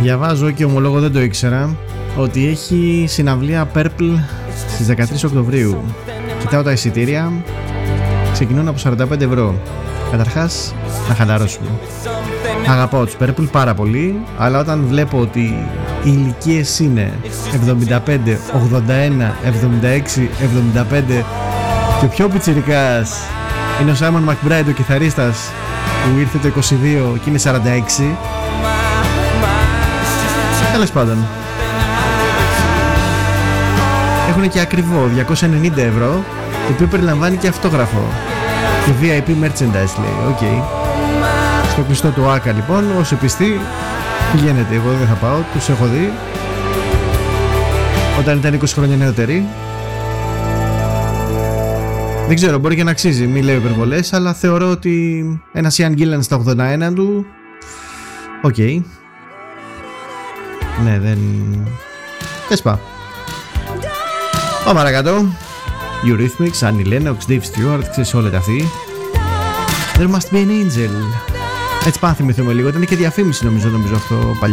Διαβάζω και ομολόγω δεν το ήξερα ότι έχει συναυλία Purple στις 13 Οκτωβρίου. Κοιτάω τα εισιτήρια, ξεκινούν από 45 ευρώ. Καταρχάς, να χαλαρώσουμε. Αγαπάω τους Purple πάρα πολύ, αλλά όταν βλέπω ότι οι ηλικίες είναι 75, 81, 76, 75 και ο πιο πιτσιρικάς είναι ο Simon McBride, ο κιθαρίστας που ήρθε το 22 και είναι 46. Τέλος πάντων, έχουν και ακριβό 290 ευρώ, το οποίο περιλαμβάνει και αυτόγραφο και VIP merchandise, λέει. Οκ. Στο κλειστό του ΆΚΑ λοιπόν, όσοι πιστοί πηγαίνετε. Εγώ δεν θα πάω, τους έχω δει όταν ήταν 20 χρόνια νεότεροι. Δεν ξέρω, μπορεί και να αξίζει, μη λέω υπερβολές, αλλά θεωρώ ότι ένα Ian Gillan στα 81 του, οκ. Ναι, δεν... Τεσπά. Πάμε παρακάτω. Eurythmics, Annie Lennox, Dave Stewart, ξέρεις όλα τα αυτή. There must be an angel. Έτσι πάμε θυμηθούμε λίγο, ήταν και διαφήμιση νομίζω αυτό παλιά.